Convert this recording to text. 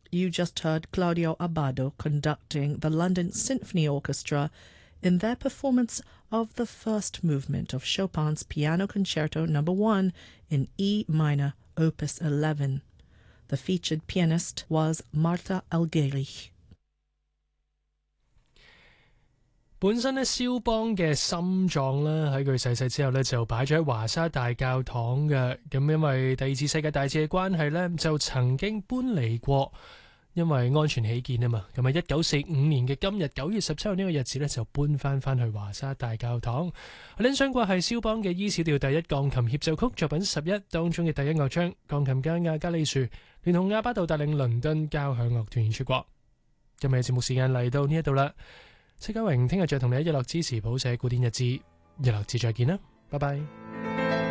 You just heard Claudio Abbado conducting the London Symphony Orchestra in their performance of the first movement of Chopin's Piano Concerto No. 1 in E minor, Opus 11. The featured pianist was Marta Algerich. 本身咧，肖邦嘅心臟咧喺佢逝世之後咧，就擺咗喺華沙大教堂嘅。咁因為第二次世界大戰嘅關係咧，就曾經搬離過，因為安全起見啊嘛。咁喺1945年嘅今日9月17號呢個日子咧，就搬翻去華沙大教堂。我欣賞過係肖邦嘅 E 小調第一鋼琴協奏曲作品11當中嘅第一樂章，鋼琴家亞加里樹連同阿巴道帶領倫敦交響樂團演出過。今日嘅節目時間嚟到呢一度啦。戚家榮聽日再同你一樂支持譜寫古典日誌，一樂誌再見啦，拜拜。